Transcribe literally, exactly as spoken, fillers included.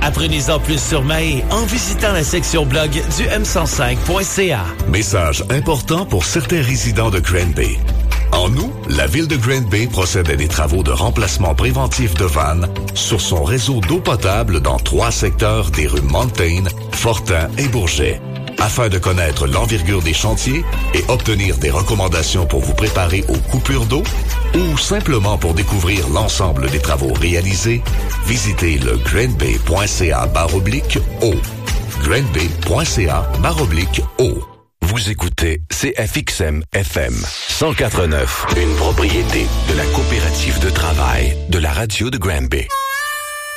Apprenez-en plus sur Mahé en visitant la section blog du m cent cinq point c a. Message important pour certains résidents de Grand Bay. En août, la ville de Grand Bay procède à des travaux de remplacement préventif de vannes sur son réseau d'eau potable dans trois secteurs des rues Montaigne, Fortin et Bourget. Afin de connaître l'envergure des chantiers et obtenir des recommandations pour vous préparer aux coupures d'eau ou simplement pour découvrir l'ensemble des travaux réalisés, visitez le grandbay.ca barre oblique eau. grandbay.ca barre oblique eau. Vous écoutez C F X M F M cent quatre neuf, une propriété de la coopérative de travail de la radio de Grand Bay.